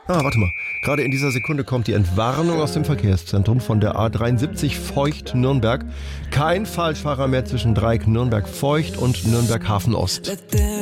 Warte mal. Gerade in dieser Sekunde kommt die Entwarnung aus dem Verkehrszentrum von der A73 Feucht-Nürnberg. Kein Falschfahrer mehr zwischen Dreieck Nürnberg-Feucht und Nürnberg-Hafen-Ost.